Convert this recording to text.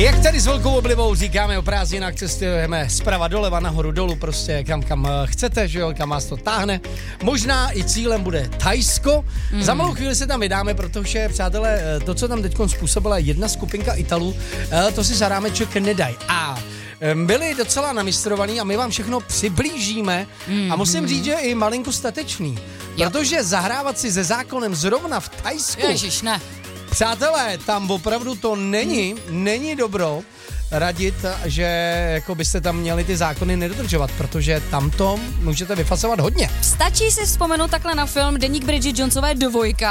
Jak tady s velkou oblibou říkáme o prázdninách, cestujeme zprava doleva, nahoru dolů, prostě kam chcete, že jo, kam vás to táhne. Možná i cílem bude Thajsko. Za malou chvíli se tam vydáme, protože, přátelé, to, co tam teďkon způsobila jedna skupinka Italů, to si za rámeček nedají. A byli docela namistrovaný a my vám všechno přiblížíme a musím říct, že i malinko statečný. Protože zahrávat si se zákonem zrovna v Thajsku... Ježiš, ne. Přátelé, tam opravdu to není dobro radit, že jako byste tam měli ty zákony nedodržovat, protože tam to můžete vyfasovat hodně. Stačí si vzpomenout takhle na film Deník Bridget Jonesové 2,